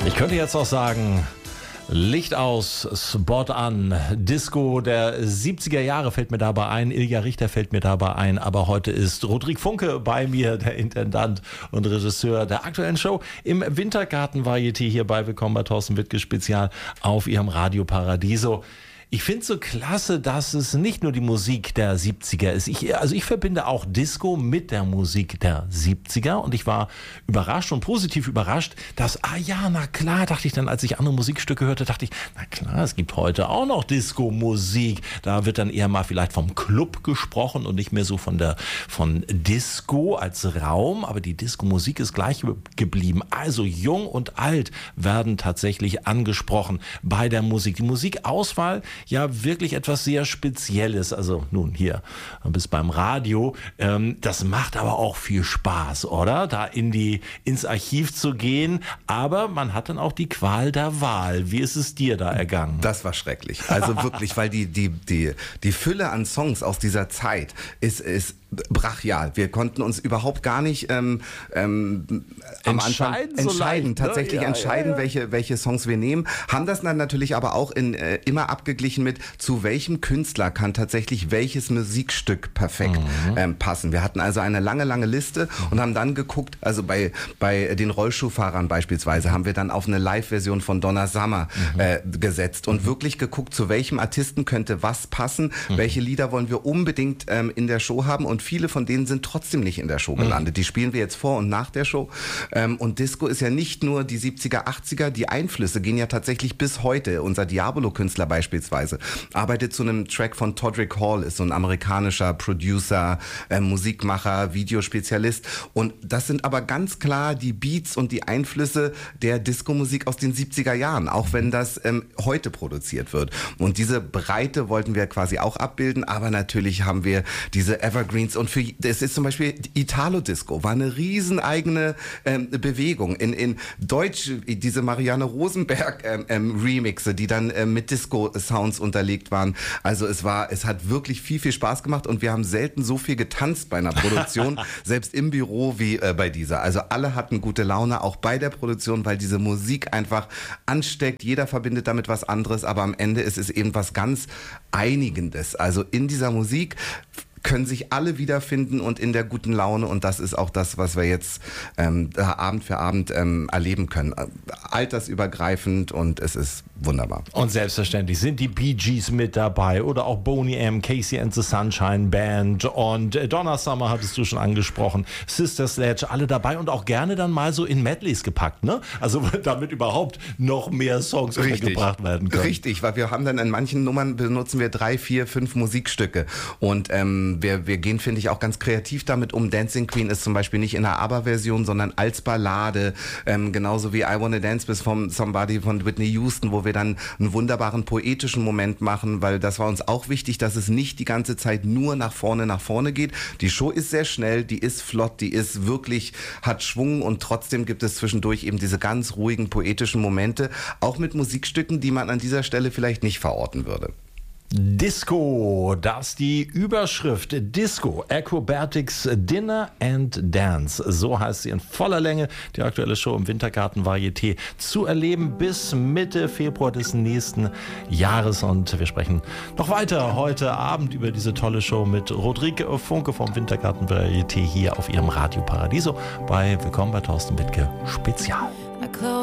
Ich könnte jetzt auch sagen, Licht aus, Spot an, Disco der 70er Jahre fällt mir dabei ein, Ilja Richter fällt mir dabei ein, aber heute ist Rodrigue Funke bei mir, der Intendant und Regisseur der aktuellen Show im Wintergarten Varieté hier bei Willkommen bei Thorsten Wittke Spezial auf ihrem Radio Paradiso. Ich finde es so klasse, dass es nicht nur die Musik der 70er ist. Ich verbinde auch Disco mit der Musik der 70er und ich war überrascht und positiv überrascht, dass, na klar, dachte ich dann, als ich andere Musikstücke hörte, dachte ich, na klar, es gibt heute auch noch Disco-Musik. Da wird dann eher mal vielleicht vom Club gesprochen und nicht mehr so von Disco als Raum, aber die Disco-Musik ist gleich geblieben. Also jung und alt werden tatsächlich angesprochen bei der Musik. Die Musikauswahl, ja wirklich etwas sehr Spezielles. Also nun hier bis beim Radio. Das macht aber auch viel Spaß, oder? Da ins Archiv zu gehen. Aber man hat dann auch die Qual der Wahl. Wie ist es dir da ergangen? Das war schrecklich. Also wirklich, weil die Fülle an Songs aus dieser Zeit ist brachial. Wir konnten uns überhaupt gar nicht am Anfang entscheiden, welche Songs wir nehmen. Haben das dann natürlich aber auch immer abgeglichen mit, zu welchem Künstler kann tatsächlich welches Musikstück perfekt passen. Wir hatten also eine lange Liste und haben dann geguckt, also bei den Rollschuhfahrern beispielsweise, haben wir dann auf eine Live-Version von Donna Summer gesetzt und wirklich geguckt, zu welchem Artisten könnte was passen, welche Lieder wollen wir unbedingt in der Show haben, und viele von denen sind trotzdem nicht in der Show gelandet. Die spielen wir jetzt vor und nach der Show. Und Disco ist ja nicht nur die 70er, 80er, die Einflüsse gehen ja tatsächlich bis heute. Unser Diabolo-Künstler beispielsweise arbeitet zu einem Track von Todrick Hall, ist so ein amerikanischer Producer, Musikmacher, Videospezialist. Und das sind aber ganz klar die Beats und die Einflüsse der Disco-Musik aus den 70er Jahren, auch wenn das heute produziert wird. Und diese Breite wollten wir quasi auch abbilden, aber natürlich haben wir diese Evergreens, und es ist zum Beispiel Italo-Disco, war eine riesen eigene Bewegung. In Deutsch diese Marianne Rosenberg Remixe, die dann mit Disco-Sounds unterlegt waren. Also es hat wirklich viel Spaß gemacht, und wir haben selten so viel getanzt bei einer Produktion, selbst im Büro wie bei dieser. Also alle hatten gute Laune, auch bei der Produktion, weil diese Musik einfach ansteckt. Jeder verbindet damit was anderes, aber am Ende ist es eben was ganz Einigendes. Also in dieser Musik können sich alle wiederfinden und in der guten Laune, und das ist auch das, was wir jetzt Abend für Abend erleben können. Altersübergreifend, und es ist wunderbar. Und selbstverständlich sind die Bee Gees mit dabei oder auch Boney M., Casey and the Sunshine Band und Donna Summer hattest du schon angesprochen, Sister Sledge, alle dabei und auch gerne dann mal so in Medleys gepackt, ne? Also damit überhaupt noch mehr Songs untergebracht werden können. Richtig, weil wir haben dann in manchen Nummern benutzen wir 3, 4, 5 Musikstücke, und wir gehen, finde ich, auch ganz kreativ damit um. Dancing Queen ist zum Beispiel nicht in der ABBA-Version, sondern als Ballade, genauso wie I Wanna Dance With Somebody von Whitney Houston, wo wir dann einen wunderbaren poetischen Moment machen, weil das war uns auch wichtig, dass es nicht die ganze Zeit nur nach vorne geht. Die Show ist sehr schnell, die ist flott, die ist wirklich, hat Schwung, und trotzdem gibt es zwischendurch eben diese ganz ruhigen poetischen Momente, auch mit Musikstücken, die man an dieser Stelle vielleicht nicht verorten würde. Disco, das ist die Überschrift. Disco, Acrobatics, Dinner and Dance. So heißt sie in voller Länge. Die aktuelle Show im Wintergarten Varieté zu erleben bis Mitte Februar des nächsten Jahres. Und wir sprechen noch weiter heute Abend über diese tolle Show mit Rodrigue Funke vom Wintergarten Varieté hier auf ihrem Radio Paradiso bei Willkommen bei Thorsten Wittke Spezial.